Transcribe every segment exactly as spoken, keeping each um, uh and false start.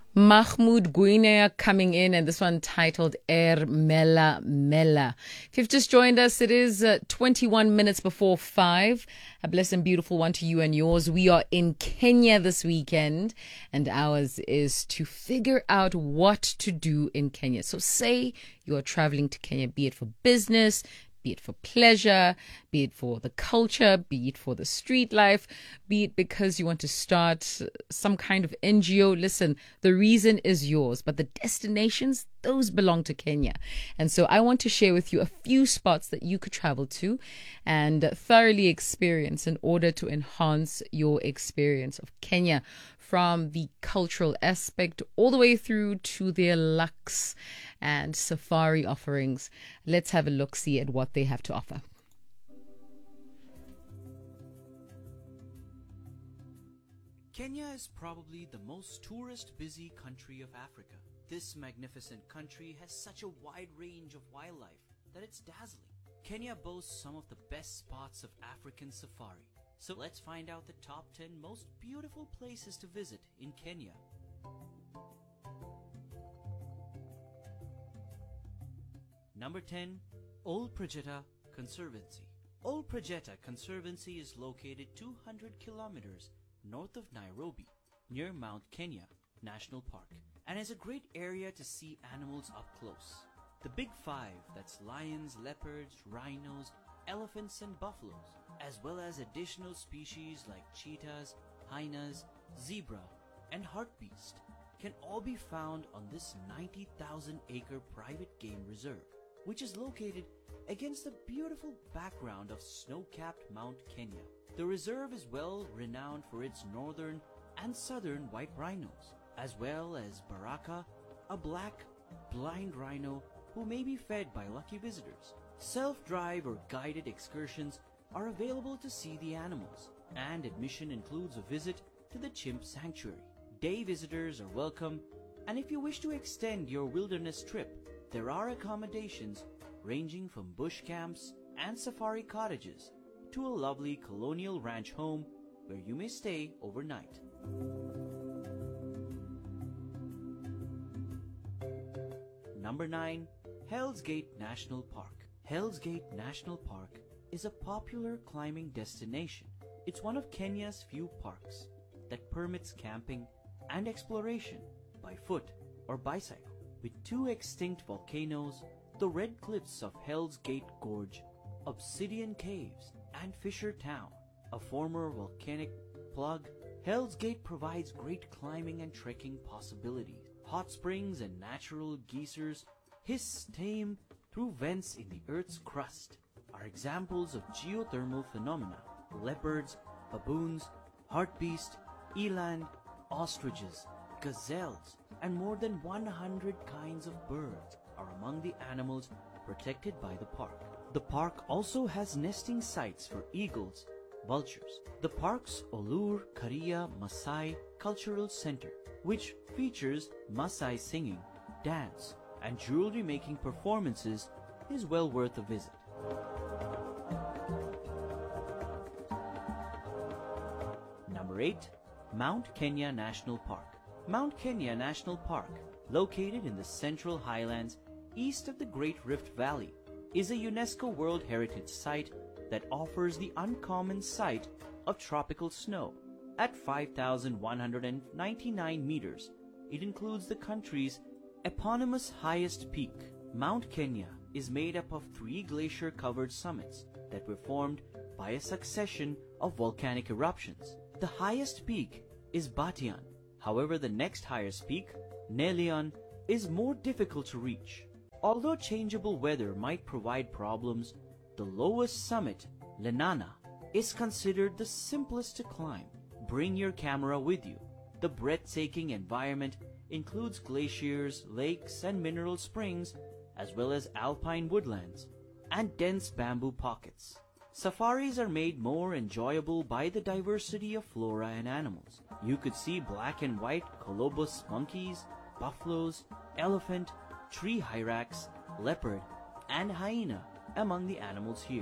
Mahmoud Guinea coming in, and this one titled Er Mela Mela. If you've just joined us, it is uh, twenty-one minutes before five. A blessed and beautiful one to you and yours. We are in Kenya this weekend, and ours is to figure out what to do in Kenya. So say you are traveling to Kenya, be it for business, be it for pleasure, be it for the culture, be it for the street life, be it because you want to start some kind of N G O. Listen, the reason is yours, but the destinations, those belong to Kenya. And so I want to share with you a few spots that you could travel to and thoroughly experience in order to enhance your experience of Kenya, from the cultural aspect all the way through to their luxe and safari offerings. Let's have a look-see at what they have to offer. Kenya is probably the most tourist-busy country of Africa. This magnificent country has such a wide range of wildlife that it's dazzling. Kenya boasts some of the best spots of African safari. So let's find out the top ten most beautiful places to visit in Kenya. Number ten. Old Projeta Conservancy. Old Projeta Conservancy is located two hundred kilometers north of Nairobi, near Mount Kenya National Park, and is a great area to see animals up close. The big five, that's lions, leopards, rhinos, elephants and buffaloes, as well as additional species like cheetahs, hyenas, zebra, and hartebeest, can all be found on this ninety thousand acre private game reserve, which is located against the beautiful background of snow-capped Mount Kenya. The reserve is well renowned for its northern and southern white rhinos, as well as Baraka, a black, blind rhino who may be fed by lucky visitors. Self-drive or guided excursions are available to see the animals, and admission includes a visit to the chimp sanctuary. Day visitors are welcome, and if you wish to extend your wilderness trip, there are accommodations ranging from bush camps and safari cottages to a lovely colonial ranch home where you may stay overnight. Number nine. Hell's Gate National Park. Hell's Gate National Park is a popular climbing destination. It's one of Kenya's few parks that permits camping and exploration by foot or bicycle. With two extinct volcanoes, the red cliffs of Hell's Gate Gorge, Obsidian Caves, and Fisher Town, a former volcanic plug, Hell's Gate provides great climbing and trekking possibilities. Hot springs and natural geysers hiss tame through vents in the Earth's crust are examples of geothermal phenomena. Leopards, baboons, hartebeest, eland, ostriches, gazelles, and more than one hundred kinds of birds are among the animals protected by the park. The park also has nesting sites for eagles, vultures. The park's Olur Karia Maasai Cultural Center, which features Maasai singing, dance, and jewelry making performances, is well worth a visit. Number eight. Mount Kenya National Park. Mount Kenya National Park, located in the Central Highlands east of the Great Rift Valley, is a UNESCO World Heritage Site that offers the uncommon sight of tropical snow. At five thousand one hundred ninety-nine meters, it includes the country's eponymous highest peak. Mount Kenya is made up of three glacier-covered summits that were formed by a succession of volcanic eruptions. The highest peak is Batian. However, the next highest peak, Nelion, is more difficult to reach. Although changeable weather might provide problems, the lowest summit, Lenana, is considered the simplest to climb. Bring your camera with you. The breathtaking environment includes glaciers, lakes, and mineral springs, as well as alpine woodlands and dense bamboo pockets. Safaris are made more enjoyable by the diversity of flora and animals. You could see black and white colobus monkeys, buffaloes, elephant, tree hyrax, leopard, and hyena among the animals here.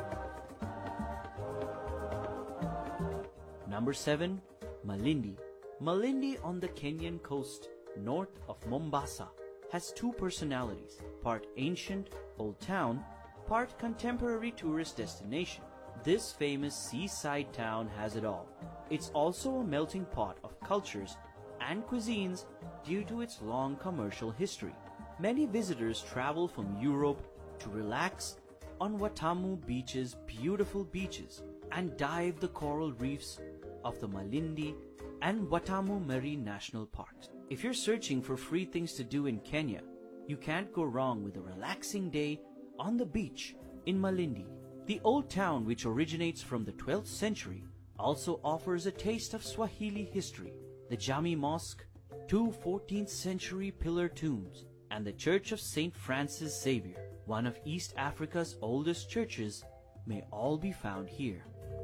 Number seven. Malindi. Malindi on the Kenyan coast north of Mombasa has two personalities, part ancient, old town, part contemporary tourist destination. This famous seaside town has it all. It's also a melting pot of cultures and cuisines due to its long commercial history. Many visitors travel from Europe to relax on Watamu Beach's beautiful beaches and dive the coral reefs of the Malindi and Watamu Marine National Parks. If you're searching for free things to do in Kenya, you can't go wrong with a relaxing day on the beach in Malindi. The old town, which originates from the twelfth century, also offers a taste of Swahili history. The Jami Mosque, two fourteenth century pillar tombs, and the Church of Saint Francis Xavier, one of East Africa's oldest churches, may all be found here.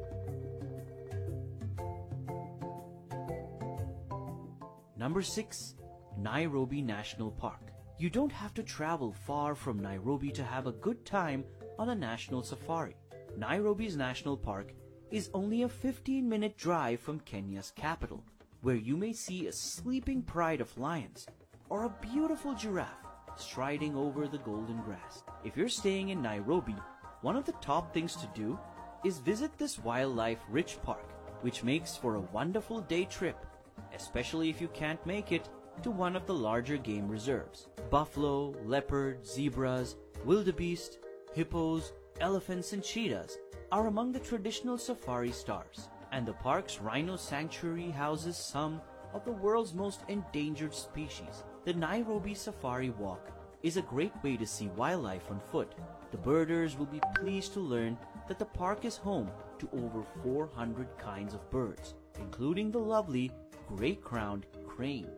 Number six. Nairobi National Park. You don't have to travel far from Nairobi to have a good time on a national safari. Nairobi's National Park is only a fifteen minute drive from Kenya's capital, where you may see a sleeping pride of lions or a beautiful giraffe striding over the golden grass. If you're staying in Nairobi, one of the top things to do is visit this wildlife-rich park, which makes for a wonderful day trip, especially if you can't make it to one of the larger game reserves. Buffalo, leopard, zebras, wildebeest, hippos, elephants and cheetahs are among the traditional safari stars, and the park's rhino sanctuary houses some of the world's most endangered species. The Nairobi Safari Walk is a great way to see wildlife on foot. The birders will be pleased to learn that the park is home to over four hundred kinds of birds, including the lovely gray-crowned crane.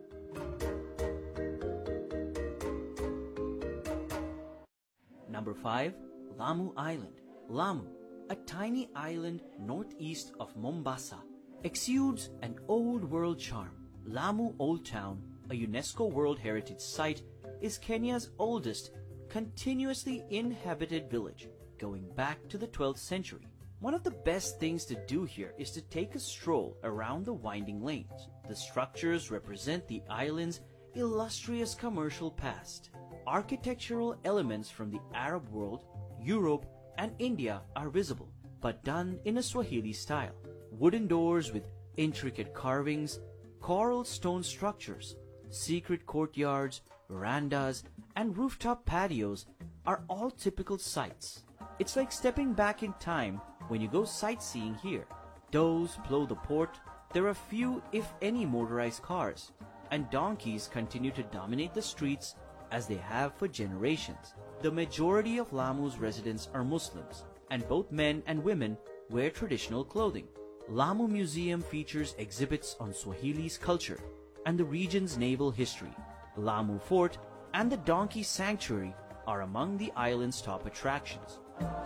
Number five. Lamu Island. Lamu, a tiny island northeast of Mombasa, exudes an old-world charm. Lamu Old Town, a UNESCO World Heritage Site, is Kenya's oldest continuously inhabited village, going back to the twelfth century. One of the best things to do here is to take a stroll around the winding lanes. The structures represent the island's illustrious commercial past. Architectural elements from the Arab world, Europe, and India are visible, but done in a Swahili style. Wooden doors with intricate carvings, coral stone structures, secret courtyards, verandas, and rooftop patios are all typical sights. It's like stepping back in time when you go sightseeing here. Does plow the port, there are few if any motorized cars, and donkeys continue to dominate the streets as they have for generations. The majority of Lamu's residents are Muslims, and both men and women wear traditional clothing. Lamu Museum features exhibits on Swahili's culture and the region's naval history. Lamu Fort and the Donkey Sanctuary are among the island's top attractions.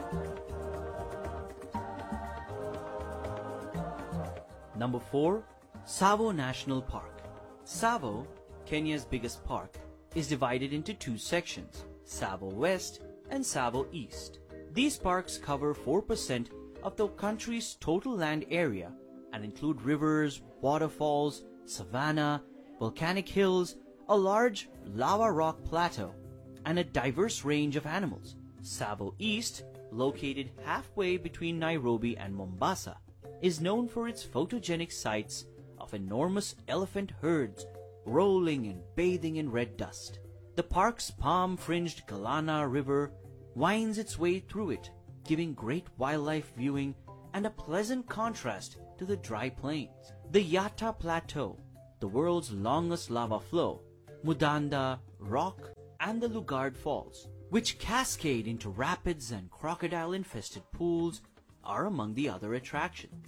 Number four. Tsavo National Park. Tsavo, Kenya's biggest park, is divided into two sections, Tsavo West and Tsavo East. These parks cover four percent of the country's total land area and include rivers, waterfalls, savanna, volcanic hills, a large lava rock plateau, and a diverse range of animals. Tsavo East, located halfway between Nairobi and Mombasa, is known for its photogenic sights of enormous elephant herds rolling and bathing in red dust. The park's palm-fringed Galana River winds its way through it, giving great wildlife viewing and a pleasant contrast to the dry plains. The Yatta Plateau, the world's longest lava flow, Mudanda Rock, and the Lugard Falls, which cascade into rapids and crocodile-infested pools, are among the other attractions.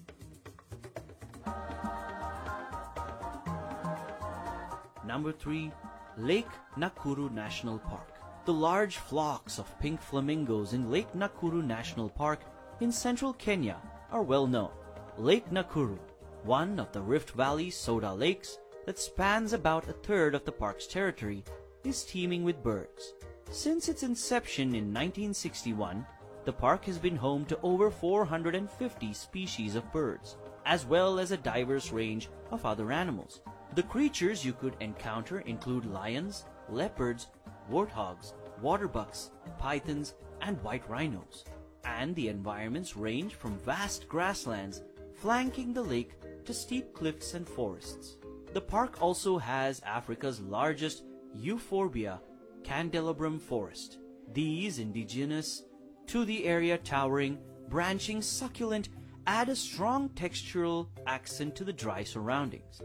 Number three. Lake Nakuru National Park. The large flocks of pink flamingos in Lake Nakuru National Park in central Kenya are well known. Lake Nakuru, one of the Rift Valley soda lakes that spans about a third of the park's territory, is teeming with birds. Since its inception in nineteen sixty-one, the park has been home to over four hundred fifty species of birds, as well as a diverse range of other animals. The creatures you could encounter include lions, leopards, warthogs, waterbucks, pythons, and white rhinos. And the environments range from vast grasslands flanking the lake to steep cliffs and forests. The park also has Africa's largest Euphorbia candelabrum forest. These indigenous to the area towering, branching succulent add a strong textural accent to the dry surroundings.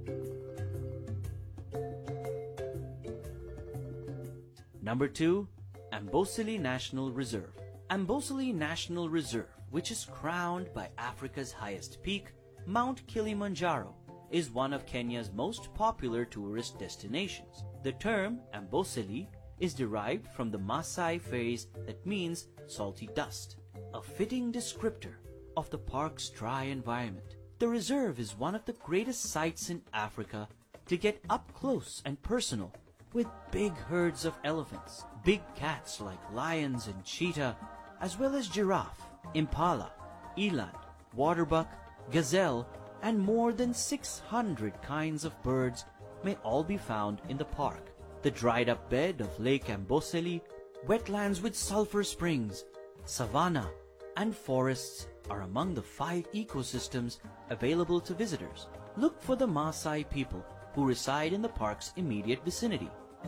Number two, Amboseli National Reserve. Amboseli National Reserve, which is crowned by Africa's highest peak, Mount Kilimanjaro, is one of Kenya's most popular tourist destinations. The term Amboseli is derived from the Maasai phrase that means salty dust, a fitting descriptor of the park's dry environment. The reserve is one of the greatest sites in Africa to get up close and personal with big herds of elephants, big cats like lions and cheetah, as well as giraffe, impala, eland, waterbuck, gazelle, and more than six hundred kinds of birds may all be found in the park. The dried-up bed of Lake Amboseli, wetlands with sulfur springs, savanna, and forests are among the five ecosystems available to visitors. Look for the Maasai people who reside in the park's immediate vicinity.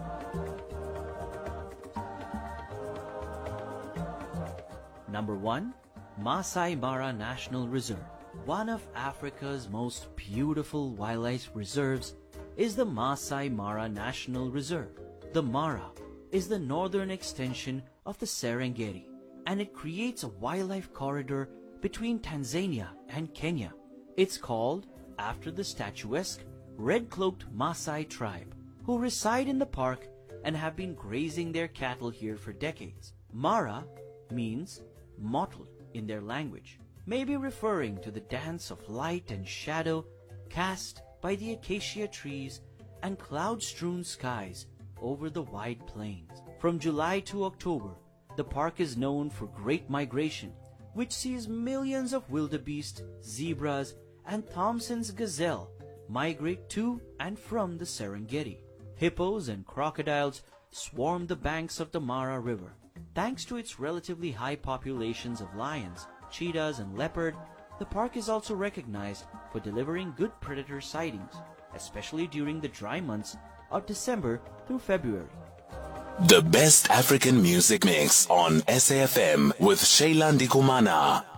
Number one, Maasai Mara National Reserve. One of Africa's most beautiful wildlife reserves is the Maasai Mara National Reserve. The Mara is the northern extension of the Serengeti, and it creates a wildlife corridor between Tanzania and Kenya. It's called after the statuesque red-cloaked Maasai tribe, who reside in the park and have been grazing their cattle here for decades. Mara means mottled in their language, maybe referring to the dance of light and shadow cast by the acacia trees and cloud-strewn skies over the wide plains. From July to October, the park is known for great migration, which sees millions of wildebeest, zebras, and Thompson's gazelle migrate to and from the Serengeti. Hippos and crocodiles swarm the banks of the Mara River. Thanks to its relatively high populations of lions, cheetahs, and leopard, the park is also recognized for delivering good predator sightings, especially during the dry months of December through February. The best African music mix on S A F M with Shayla Ndikumana.